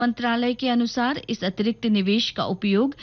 मंत्रालय के अनुसार इस अतिरिक्त निवेश का उपयोग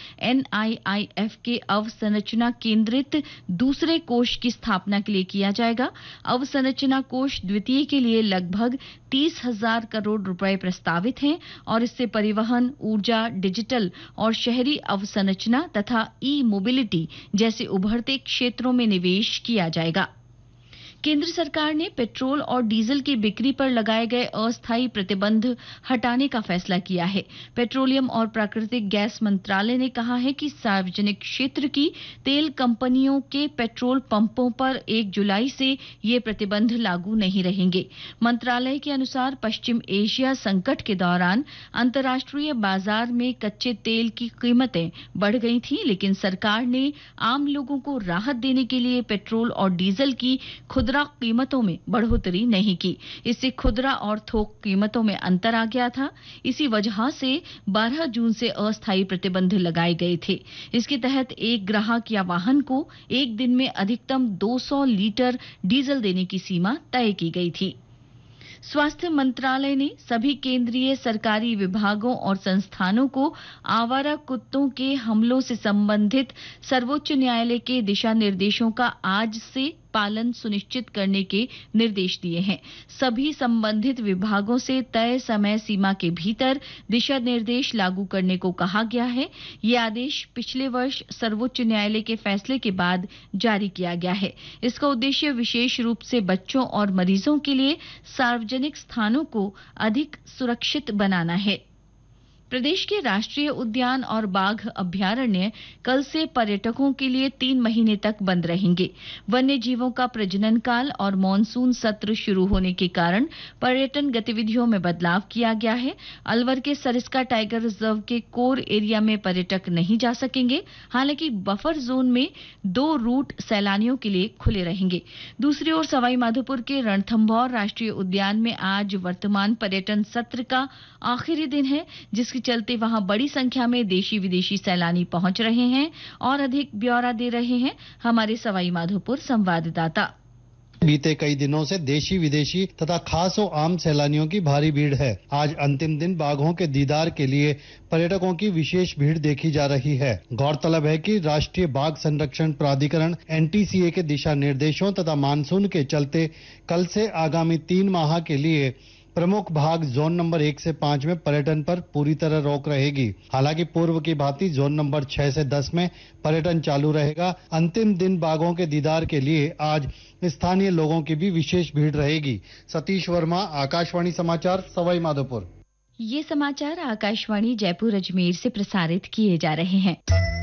NIIF के अवसंरचना केंद्रित दूसरे कोष की स्थापना के लिए किया जाएगा। अवसंरचना कोष द्वितीय के लिए लगभग 30,000 करोड़ रुपए प्रस्तावित हैं और इससे परिवहन, ऊर्जा, डिजिटल और शहरी अवसंरचना तथा ई-मोबिलिटी जैसे उभरते क्षेत्रों में निवेश किया जाएगा। केंद्र सरकार ने पेट्रोल और डीजल की बिक्री पर लगाए गए अस्थायी प्रतिबंध हटाने का फैसला किया है। पेट्रोलियम और प्राकृतिक गैस मंत्रालय ने कहा है कि सार्वजनिक क्षेत्र की तेल कंपनियों के पेट्रोल पंपों पर 1 जुलाई से ये प्रतिबंध लागू नहीं रहेंगे। मंत्रालय के अनुसार पश्चिम एशिया संकट के दौरान अंतर्राष्ट्रीय बाजार में कच्चे तेल की कीमतें बढ़ गई थीं, लेकिन सरकार ने आम लोगों को राहत देने के लिए पेट्रोल और डीजल की खुदरा कीमतों में बढ़ोतरी नहीं की। इससे खुदरा और थोक कीमतों में अंतर आ गया था। इसी वजह से 12 जून से अस्थायी प्रतिबंध लगाए गए थे। इसके तहत एक ग्राहक या वाहन को एक दिन में अधिकतम 200 लीटर डीजल देने की सीमा तय की गई थी। स्वास्थ्य मंत्रालय ने सभी केंद्रीय सरकारी विभागों और संस्थानों को आवारा कुत्तों के हमलों से संबंधित सर्वोच्च न्यायालय के दिशा निर्देशों का आज से पालन सुनिश्चित करने के निर्देश दिए हैं। सभी संबंधित विभागों से तय समय सीमा के भीतर दिशा निर्देश लागू करने को कहा गया है। ये आदेश पिछले वर्ष सर्वोच्च न्यायालय के फैसले के बाद जारी किया गया है। इसका उद्देश्य विशेष रूप से बच्चों और मरीजों के लिए सार्वजनिक स्थानों को अधिक सुरक्षित बनाना है। प्रदेश के राष्ट्रीय उद्यान और बाघ अभयारण्य कल से पर्यटकों के लिए 3 महीने तक बंद रहेंगे। वन्य जीवों का प्रजनन काल और मॉनसून सत्र शुरू होने के कारण पर्यटन गतिविधियों में बदलाव किया गया है। अलवर के सरिस्का टाइगर रिजर्व के कोर एरिया में पर्यटक नहीं जा सकेंगे। हालांकि बफर जोन में 2 रूट सैलानियों के लिए खुले रहेंगे। दूसरी ओर सवाईमाधोपुर के रणथंभौर राष्ट्रीय उद्यान में आज वर्तमान पर्यटन सत्र का आखिरी दिन है, जिसके चलते वहां बड़ी संख्या में देशी विदेशी सैलानी पहुंच रहे हैं। और अधिक ब्यौरा दे रहे हैं हमारे सवाईमाधोपुर संवाददाता। बीते कई दिनों से देशी विदेशी तथा खास और आम सैलानियों की भारी भीड़ है। आज अंतिम दिन बाघों के दीदार के लिए पर्यटकों की विशेष भीड़ देखी जा रही है। गौरतलब है कि राष्ट्रीय बाघ संरक्षण प्राधिकरण NTCA के दिशा निर्देशों तथा मानसून के चलते कल से आगामी 3 माह के लिए प्रमुख भाग जोन नंबर 1 से 5 में पर्यटन पर पूरी तरह रोक रहेगी। हालांकि पूर्व की भांति जोन नंबर 6 से 10 में पर्यटन चालू रहेगा। अंतिम दिन बाघों के दीदार के लिए आज स्थानीय लोगों की भी विशेष भीड़ रहेगी। सतीश वर्मा, आकाशवाणी समाचार, सवाई माधोपुर। ये समाचार आकाशवाणी जयपुर अजमेर से प्रसारित किए जा रहे हैं।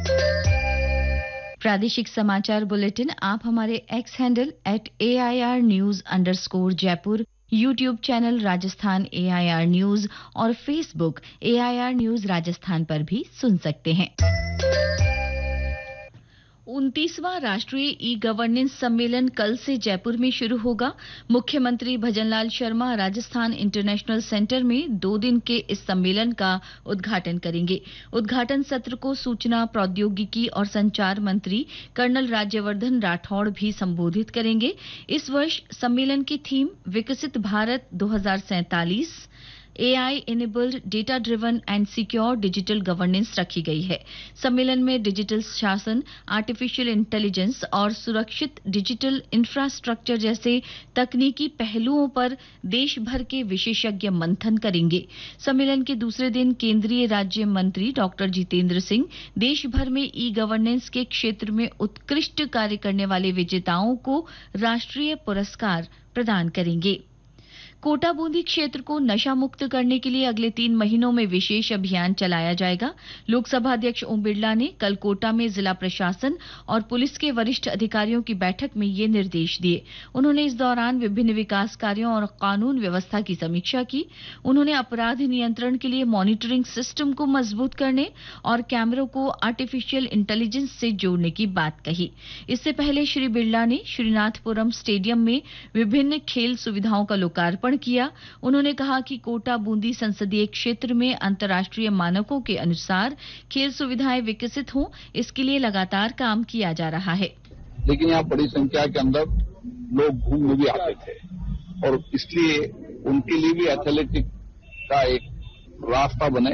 प्रादेशिक समाचार बुलेटिन आप हमारे x handle @AIR News_ Jaipur, YouTube channel Rajasthan AIR news और Facebook AIR न्यूज राजस्थान पर भी सुन सकते हैं। 29वां राष्ट्रीय ई-गवर्नेंस सम्मेलन कल से जयपुर में शुरू होगा। मुख्यमंत्री भजनलाल शर्मा राजस्थान इंटरनेशनल सेंटर में 2 दिन के इस सम्मेलन का उद्घाटन करेंगे। उद्घाटन सत्र को सूचना प्रौद्योगिकी और संचार मंत्री कर्नल राज्यवर्धन राठौड़ भी संबोधित करेंगे। इस वर्ष सम्मेलन की थीम विकसित Bharat 2047 AI enabled data driven and secure digital governance रखी गई है। सम्मेलन में डिजिटल शासन, आर्टिफिशियल इंटेलिजेंस और सुरक्षित डिजिटल इंफ्रास्ट्रक्चर जैसे तकनीकी पहलुओं पर देश भर के विशेषज्ञ मंथन करेंगे। सम्मेलन के दूसरे दिन केंद्रीय राज्य मंत्री डॉक्टर जितेंद्र सिंह देश भर में ई गवर्नेंस के क्षेत्र में उत्कृष्ट कार्य करने वाले विजेताओं को राष्ट्रीय पुरस्कार प्रदान करेंगे। कोटा बूंदी क्षेत्र को नशा मुक्त करने के लिए अगले 3 महीनों में विशेष अभियान चलाया जाएगा। लोकसभा अध्यक्ष ओम बिरला ने कल कोटा में जिला प्रशासन और पुलिस के वरिष्ठ अधिकारियों की बैठक में ये निर्देश दिए। उन्होंने इस दौरान विभिन्न विकास कार्यों और कानून व्यवस्था की समीक्षा की। उन्होंने अपराध नियंत्रण के लिए मॉनिटरिंग सिस्टम को मजबूत करने और कैमरों को आर्टिफिशियल इंटेलिजेंस से जोड़ने की बात कही। इससे पहले श्री बिरला ने श्रीनाथपुरम स्टेडियम में विभिन्न खेल सुविधाओं का लोकार्पण किया। उन्होंने कहा कि कोटा बूंदी संसदीय क्षेत्र में अंतर्राष्ट्रीय मानकों के अनुसार खेल सुविधाएं विकसित हों, इसके लिए लगातार काम किया जा रहा है। लेकिन यहाँ बड़ी संख्या के अंदर लोग घूमने भी आते थे और इसलिए उनके लिए भी एथलेटिक का एक रास्ता बने।